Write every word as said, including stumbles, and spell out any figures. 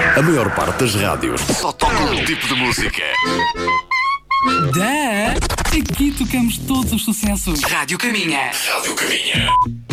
A maior parte das rádios só toca um tipo de música. Da, aqui tocamos todos os sucessos. Rádio Caminha. Rádio Caminha.